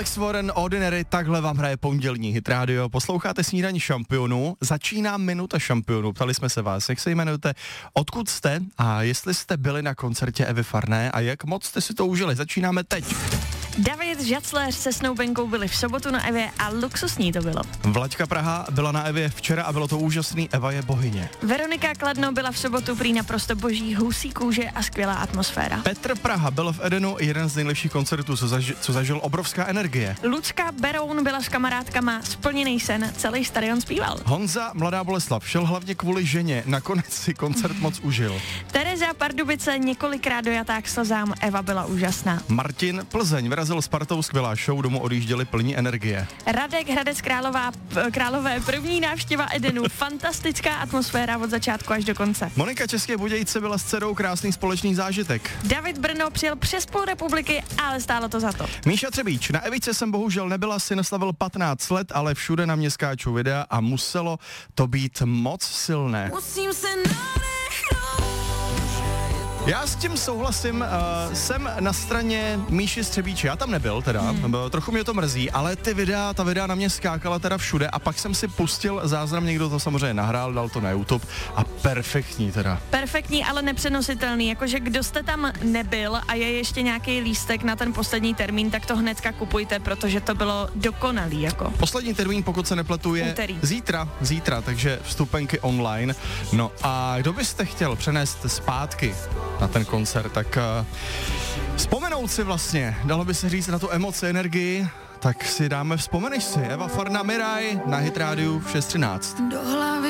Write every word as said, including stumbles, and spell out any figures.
Alex Warren, Ordinary, takhle vám hraje pondělní Hit Radio. Posloucháte Snídaní šampionů, začíná Minuta šampionů. Ptali jsme se vás, jak se jmenujete, odkud jste a jestli jste byli na koncertě Evy Farné a jak moc jste si to užili. Začínáme teď. David Žacléř se Snoubenkou byli v sobotu na Evě a luxusní to bylo. Vlaďka Praha byla na Evě včera a bylo to úžasný, Eva je bohyně. Veronika Kladno byla v sobotu prý naprosto boží, husí kůže a skvělá atmosféra. Petr Praha byl v Edenu, jeden z nejlepších koncertů, co, zaži- co zažil, obrovská energie. Lucka Beroun byla s kamarádkama, splněný sen, celý stadion zpíval. Honza Mladá Boleslav šel hlavně kvůli ženě, nakonec si koncert moc užil. Tereza Pardubice několikrát dojatá k slzám, Eva byla úžasná. Martin Plzeň vyrazil Spartou, skvělá show, domů odjížděli plní energie. Radek Hradec Králová, p- Králové, první návštěva Edenu, fantastická atmosféra od začátku až do konce. Monika České Budějce byla s dcerou, krásný společný zážitek. David Brno přijel přes půl republiky, ale stálo to za to. Míša Třebíč, na Evice jsem bohužel nebyla, si naslavil patnáct let, ale všude na mě skáčou videa a muselo to být moc silné. Musím se nadechnout. Já s tím souhlasím, uh, jsem na straně Míši Střebíče, já tam nebyl teda, hmm. trochu mě to mrzí, ale ty videa, ta videa na mě skákala teda všude a pak jsem si pustil záznam, někdo to samozřejmě nahrál, dal to na YouTube a perfektní teda. Perfektní, ale nepřenositelný, jakože kdo jste tam nebyl a je ještě nějaký lístek na ten poslední termín, tak to hnedka kupujte, protože to bylo dokonalý jako. Poslední termín, pokud se nepletu, je Úterý. zítra, zítra, takže vstupenky online. No a kdo byste chtěl přenést zpátky na ten koncert, tak uh, vzpomenout si vlastně, dalo by se říct na tu emoci, energii, tak si dáme Vzpomeneš si. Eva Farná, Miraj na Hit Radio v šest třináct. Do hlavy